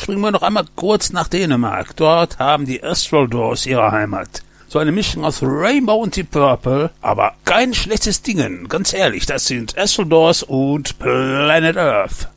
springen wir noch einmal kurz nach Dänemark. Dort haben die Astral Doors ihre Heimat. So eine Mischung aus Rainbow und Deep Purple, aber kein schlechtes Ding. Ganz ehrlich, das sind Astral Doors und Planet Earth.